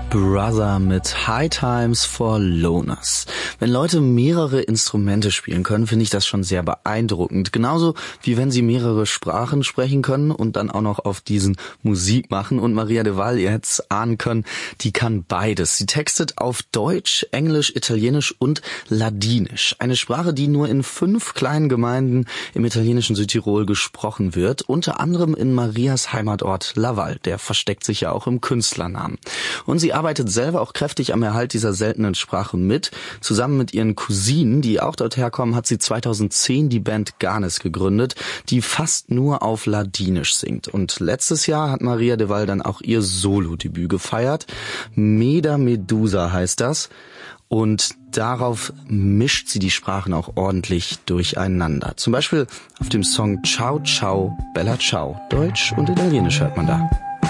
Brother mit High Times for Loners. Wenn Leute mehrere Instrumente spielen können, finde ich das schon sehr beeindruckend. Genauso wie wenn sie mehrere Sprachen sprechen können und dann auch noch auf diesen Musik machen. Und Maria de Wall, ihr hättet es ahnen können, die kann beides. Sie textet auf Deutsch, Englisch, Italienisch und Ladinisch. Eine Sprache, die nur in 5 kleinen Gemeinden im italienischen Südtirol gesprochen wird. Unter anderem in Marias Heimatort Laval. Der versteckt sich ja auch im Künstlernamen. Und sie arbeitet selber auch kräftig am Erhalt dieser seltenen Sprache mit. Zusammen mit ihren Cousinen, die auch dort herkommen, hat sie 2010 die Band Garnes gegründet, die fast nur auf Ladinisch singt. Und letztes Jahr hat Maria de Wall dann auch ihr Solo-Debüt gefeiert. Meda Medusa heißt das. Und darauf mischt sie die Sprachen auch ordentlich durcheinander. Zum Beispiel auf dem Song Ciao Ciao Bella Ciao. Deutsch und Italienisch hört man da.